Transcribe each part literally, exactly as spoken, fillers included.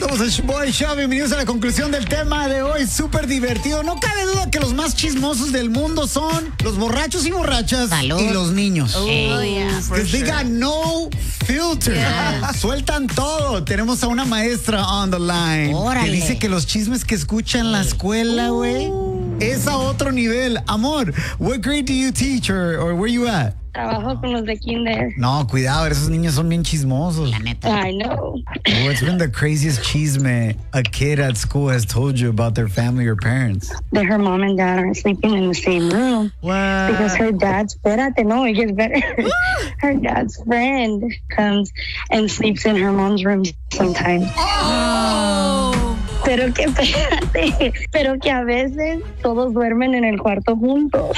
Somos el Boy Show. Bienvenidos a la conclusión del tema de hoy. Súper divertido. No cabe duda que los más chismosos del mundo son los borrachos y borrachas. Salud. Y los niños. Oh, yeah. Because they got no filter. Yeah. Sueltan todo. Tenemos a una maestra on the line. Órale. Que dice que los chismes que escucha en la escuela, güey, Uh. es a otro nivel. Amor, what grade do you teach or, or where you at? Trabajo con los de kinder. No, cuidado, esos niños son bien chismosos. La neta. I know. What's been the craziest chisme a kid at school has told you about their family or parents? That her mom and dad aren't sleeping in the same room. What? Because her dad's, espérate, no, it gets better. Her dad's friend comes and sleeps in her mom's room sometimes. Oh. Pero que, espérate, pero que a veces todos duermen en el cuarto juntos.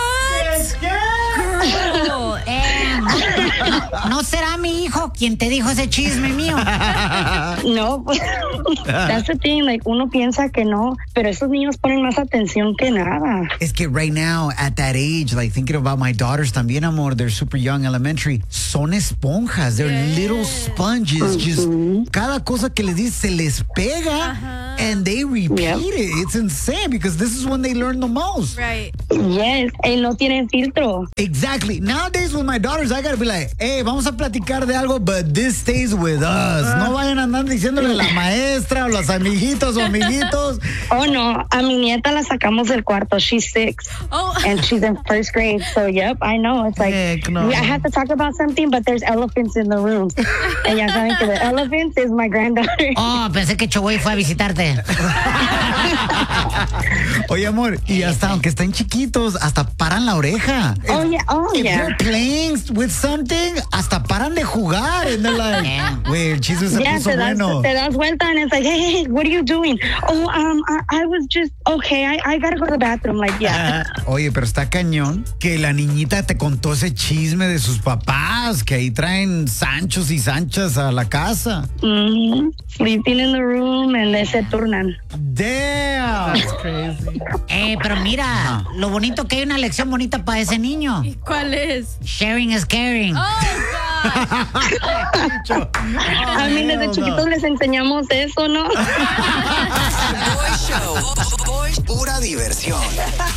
Girl, damn. ¿No será mi hijo quien te dijo ese chisme mío? No, pues, that's the thing, like, uno piensa que no, pero esos niños ponen más atención que nada. Es que right now, at that age, like thinking about my daughters también, amor, they're super young, elementary, son esponjas, they're Yeah. little sponges, just cada cosa que les dices se les pega, Uh-huh. and they repeat Yep. it. It's insane because this is when they learn the most. Right. Yes, y no tienen filtro. Exactly. Nowadays with my daughters, I gotta be like, hey, vamos a platicar de algo, but this stays with us. No vayan a andar diciéndole a la maestra o los amiguitos o amiguitos. Oh, no, a mi nieta la sacamos del cuarto. She's six, Oh. and she's in first grade. So, yep, I know. It's like, Heck no. we- I have to talk about something, but there's elephants in the room. And ya saben que the elephants is my granddaughter. Oh, pensé que Choboy fue a visitarte. Oye, amor, y hasta aunque estén chiquitos, hasta paran la oreja. Oh, yeah, oh, If yeah. they're playing with something, hasta paran de jugar. And they're like, Yeah. güey, el chisme se Yeah, puso te das, bueno. te das vuelta and it's like, hey, hey, what are you doing? Oh, um, I, I was just, okay, I, I gotta go to the bathroom. Like, yeah. Oye, pero está cañón que la niñita te contó ese chisme de sus papás, que ahí traen Sanchos y Sanchas a la casa. Mhm. Sleeping in the room and they se turnan. Damn. Eh, pero mira, lo bonito que hay una lección bonita para ese niño. ¿Y cuál es? Sharing is caring. Oh, God. A mí desde hell no. chiquitos les enseñamos eso, ¿no? Boy Show. Boy, pura diversión.